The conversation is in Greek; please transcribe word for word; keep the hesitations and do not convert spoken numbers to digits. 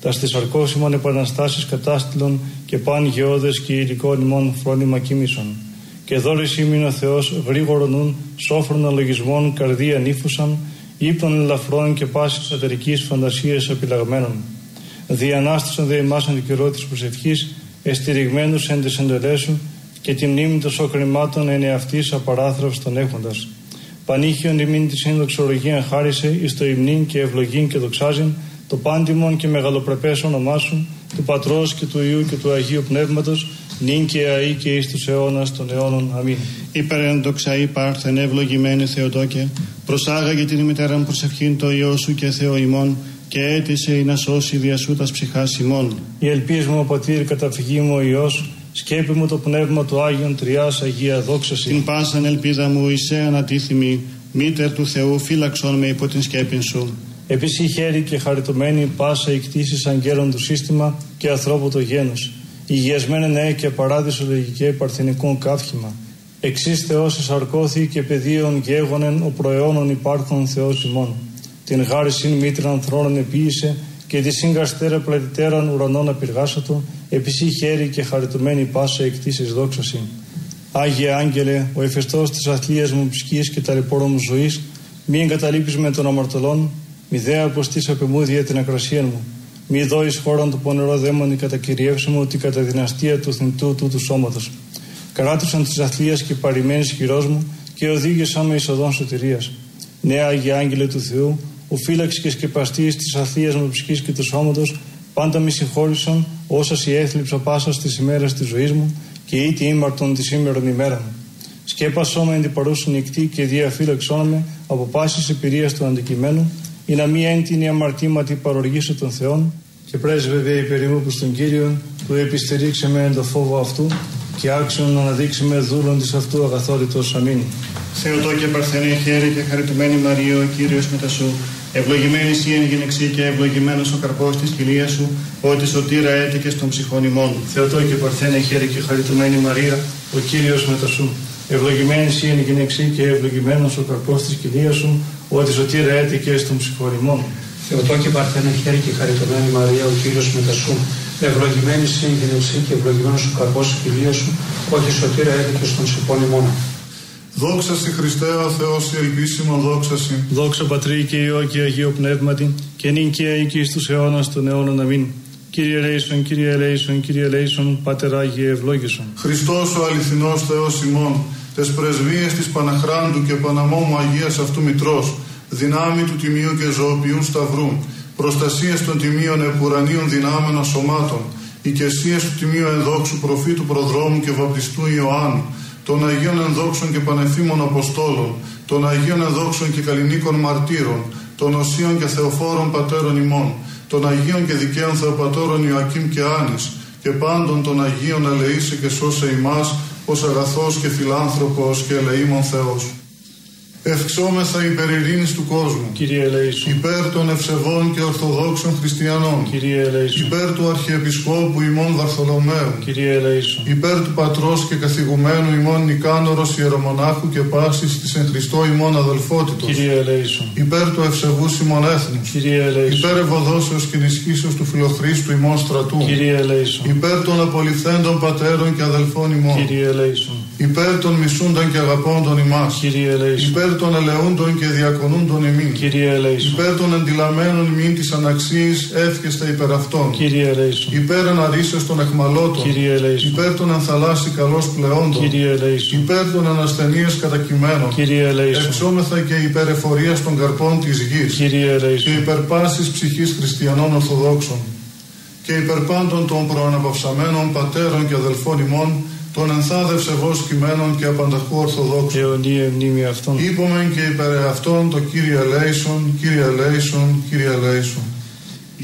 τα στις αρκώσιμων επαναστάσεις κατάστηλων και παν γεώδες και υλικών ημών φρόνημα κοίμησον. Και δώρης ήμην ο Θεός γρήγορον νουν, σόφρον αλογισμών, καρδία νύφουσαν, ύπνων ελαφρών και πάσης ατερικής φαντασίας επιλαγμένων. Διανάστησαν δε ημάς εν καιρό της προσευχής, εστηριγμένους εν της εντελέσου, και τη μνήμη των σοκρημάτων εν εαυτής απαράθραυστον έχοντας. Πανήχιον ημίν τη συνδοξολογία χάρισε, εις το υμνήν και ευλογήν και δοξάζειν, το πάντιμον και μεγαλοπρεπές όνομά σου, του Πατρός και του Υιού και του Αγίου Πνεύματος, νυν και αεί και εις τους αιώνας των αιώνων. Αμήν. Υπερέντοξα υπάρχθεν ευλογημένη Θεοτόκε, προσάγαγε την ημιτέραν προσευχήν το Υιό σου και Θεό ημών, και έτησε ή να σώσει δια σου τας ψυχάς ημών. Η ελπίς μου, ο Πατήρ, καταφυγή μου ο Υιός, σκέπη μου το πνεύμα του Άγιον Τριάς Αγία δόξαση. Την πάσαν ελπίδα μου εισέ ανατίθυμη, μήτερ του Θεού φύλαξον με υπό την σκέπην σου. Επίση χέρι και χαριτωμένη πάσα εκτίσεις αγγέλων του σύστημα και ανθρώπου το γένος. Υγιασμένε νέε και παράδεισο λογικέ παρθενικών καύχημα. Εξής Θεός εσαρκώθη και πεδίων γέγονεν ο προαιώνων υπάρχων Θεός ημών. Την γάρισιν μήτραν θρόνων επίησε και τη σύγκαστέρα πλατητέραν ουρανών απειργάσατο, επίση χέρι και χαριτωμένη πάσα εκτίσεις δόξαση. Άγιε Άγγελε, ο εφεστός της αθλίας μου ψυχής και ταλαιπώρων μου ζωής, μη εγκαταλείπεις με των αμαρτωλών, μη δε αποστείς απεμούδια την ακρασία μου. Μη δώεις χώραν του πονερό δαίμονι κατακυριεύσιμο ότι κατά δυναστεία του θνητού τούτου σώματος. Καράτουσαν της αθλίας και παρημένης χειρός μου και οδήγησαν με εις οδόν σωτηρίας. Νέα Άγιε Άγγελε του Θεού, ο φύλαξη και σκεπαστής της αθλίας μου ψυχής και του σώματος, πάντα μη συγχώρησαν όσα σοι έθλιψα πάσα στις ημέρες της ζωής μου και ήτι ήμαρτον τη σήμερον ημέρα μου. Σκέπασό με εν την παρούσιν νυχτή και διαφύλαξόν με από πάσης εμπειρίας του αντικειμένου, ή να μη έντυνη αμαρτήματι παροργήσω των Θεών, και πρέσβευε υπερημού που στον Κύριον, που επιστερήξε με εν το φόβο αυτού, και άξιον να αναδείξει με δούλον της αυτού αγαθότητος. Αμήν. Θεοτόκε παρθενέ χαίρε και χαριτωμένη Μαρία, ο Κύριος μετά σου, ευλογημένη εσύ εν γυναιξή και ευλογημένος ο καρπός της κοιλίας σου, ότι σωτήρα έτηκες των ψυχών ημών. Θεοτόκε παρθένε χαίρε και χαριτωμένη Μαρία, ο Κύριος μετά σου, ευλογημένη εσύ εν γυναιξή και ευλογημένος ο καρπός της κοιλίας σου, ότι σωτήρα έτηκες των ψυχών ημών. Θεοτόκε παρθένε χαίρε και χαριτωμένη Μαρία, ο Κύριος μετά σου, ευλογημένη εσύ εν γυναιξή και ευλογημένος ο καρπός της κοιλίας σου, ότι σωτήρα έτηκες των ψυχών ημών. Δόξα σοι Χριστέ ο Θεός η ελπίσιμο δόξα σοι. Δόξα Πατρί και Υιό και Αγίο Πνεύματι, και νυν και αεί και εις τους αιώνας των αιώνων. Αμήν. Κύριε ελέησον, Κύριε ελέησον, Κύριε ελέησον, Πάτερ Άγιε ευλόγησον. Χριστός ο αληθινός Θεός ημών, τες πρεσβείες της Παναχράντου και Παναμόμου Αγίας αυτού Μητρός, δυνάμει του Τιμίου και Ζωοποιού Σταυρού, προστασίες των Τιμίων επουρανίων δυνάμενων σωμάτων, οικεσίες του Τιμίου ενδόξου προφήτου Προδρόμου και Βαπτιστού Ιωάννου, των Αγίων ενδόξων και πανεφήμων Αποστόλων, των Αγίων ενδόξων και καλλινίκων μαρτύρων, των Οσίων και Θεοφόρων Πατέρων ημών, των Αγίων και δικαίων Θεοπατώρων Ιωακήμ και Άνης, και πάντων των Αγίων ελεήσε και σώσε ημάς, ως αγαθός και φιλάνθρωπος και ελεήμων Θεός. Ευξόμεθα υπερ ειρήνης του κόσμου. Κύριε ελέησον. Υπέρ των ευσεβών και ορθοδόξων χριστιανών. Κύριε ελέησον. Υπέρ του Αρχιεπισκόπου ημών Βαρθολομαίου. Κύριε ελέησον. Υπέρ του Πατρός και καθηγουμένου ημών Νικάνορος Ιερομονάχου και πάσης της εν Χριστώ ημών αδελφότητος. Κύριε ελέησον. Υπέρ του ευσεβούς ημών έθνους. Κύριε ελέησον. Υπέρ ευωδόσεως και ενισχύσεως του Φιλοχρίστου ημών στρατού. Κύριε ελέησον. Υπέρ των απολυθέντων πατέρων και αδελφών ημών. Κύριε ελέησον. Υπέρ των μισούντων και αγαπώντων ημάς. Κύριε ελέησον. Υπέρ των ελεούντων και διακονούντων ημίν. Κύριε ελέησον. Υπέρ των εντυλαμένων ημίν της αναξίας εύχεστα υπέρ αυτών. Κύριε ελέησον. Υπέρ αναρρήσεως των εχμαλώτων. Κύριε ελέησον. Υπέρ των ενθαλάσσι καλώς πλεόντων. Κύριε ελέησον. Υπέρ των ανασθενείας κατακειμένων. Κύριε ελέησον. Εξόμεθα και υπέρ εφορίας των καρπών της γης. Κύριε Και ελέησον. υπέρ πάσης ψυχής χριστιανών Ορθοδόξων. Και υπέρ πάντων των προαναπαυσαμένων πατέρων και αδελφών ημών, των ενθάδευσε βος κειμένων και απανταχού Ορθοδόξων. Αιωνία μνήμη αυτών. Είπομεν και υπέρ αυτών το Κύριε ελέησον, Κύριε ελέησον, Κύριε ελέησον.